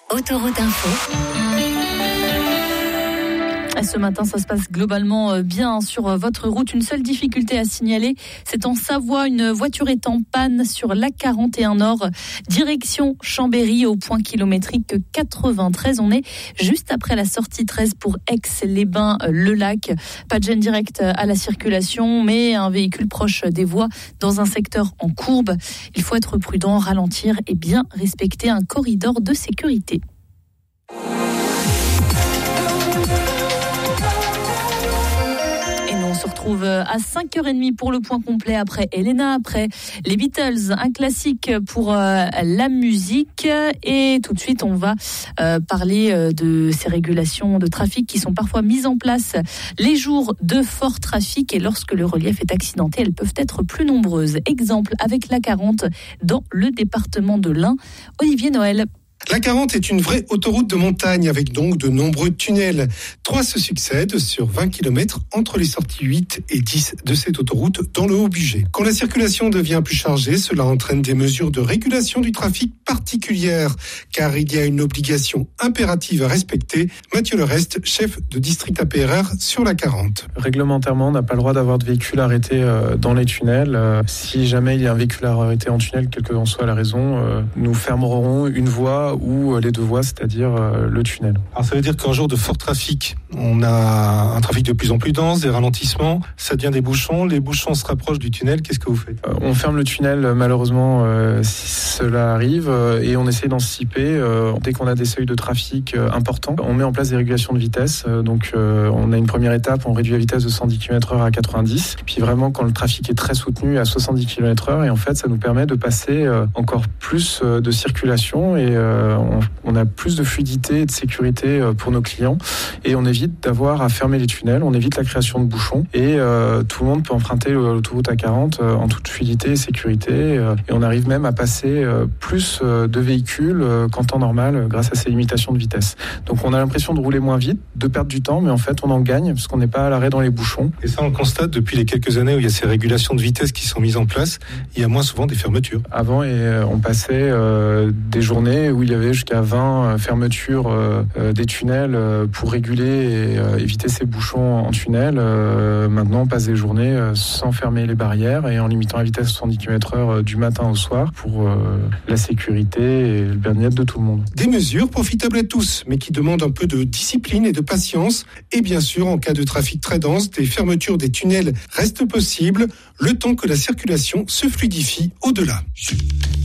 Autoroute Info. Ce matin, ça se passe globalement bien sur votre route. Une seule difficulté à signaler, c'est en Savoie. Une voiture est en panne sur l'A41 Nord, direction Chambéry, au point kilométrique 93. On est juste après la sortie 13 pour Aix-les-Bains-le-Lac. Pas de gêne directe à la circulation, mais un véhicule proche des voies dans un secteur en courbe. Il faut être prudent, ralentir et bien respecter un corridor de sécurité. On se retrouve à 5h30 pour le point complet après Elena, après les Beatles, un classique pour la musique. Et tout de suite, on va parler de ces régulations de trafic qui sont parfois mises en place les jours de fort trafic. Et lorsque le relief est accidenté, elles peuvent être plus nombreuses. Exemple avec l'A40 dans le département de l'Ain. Olivier Noël. L'A40 est une vraie autoroute de montagne avec donc de nombreux tunnels. 3 se succèdent sur 20 km entre les sorties 8 et 10 de cette autoroute dans le Haut-Bugey. Quand la circulation devient plus chargée, cela entraîne des mesures de régulation du trafic particulières, car il y a une obligation impérative à respecter. Mathieu Lerest, chef de district APRR sur l'A40. Réglementairement, on n'a pas le droit d'avoir de véhicules arrêtés dans les tunnels. Si jamais il y a un véhicule arrêté en tunnel, quelle que soit la raison, nous fermerons une voie ou les 2 voies, c'est-à-dire le tunnel. Alors ça veut dire qu'en jour de fort trafic, on a un trafic de plus en plus dense, des ralentissements, ça devient des bouchons, les bouchons se rapprochent du tunnel, qu'est-ce que vous faites ? On ferme le tunnel malheureusement si cela arrive et on essaie d'anticiper. Dès qu'on a des seuils de trafic importants, on met en place des régulations de vitesse. Donc on a une première étape, on réduit la vitesse de 110 km/h à 90. Puis vraiment quand le trafic est très soutenu à 70 km/h, et en fait ça nous permet de passer encore plus de circulation et on a plus de fluidité et de sécurité pour nos clients et on évite d'avoir à fermer les tunnels, on évite la création de bouchons et tout le monde peut emprunter l'autoroute A40 en toute fluidité et sécurité et on arrive même à passer plus de véhicules qu'en temps normal grâce à ces limitations de vitesse. Donc on a l'impression de rouler moins vite, de perdre du temps, mais en fait on en gagne parce qu'on n'est pas à l'arrêt dans les bouchons. Et ça on le constate depuis les quelques années où il y a ces régulations de vitesse qui sont mises en place, il y a moins souvent des fermetures. Avant on passait des journées où il y avait jusqu'à 20 fermetures des tunnels pour réguler et éviter ces bouchons en tunnel. Maintenant, on passe des journées sans fermer les barrières et en limitant la vitesse à 70 km/h du matin au soir pour la sécurité et le bien-être de tout le monde. Des mesures profitables à tous, mais qui demandent un peu de discipline et de patience. Et bien sûr, en cas de trafic très dense, des fermetures des tunnels restent possibles, le temps que la circulation se fluidifie au-delà.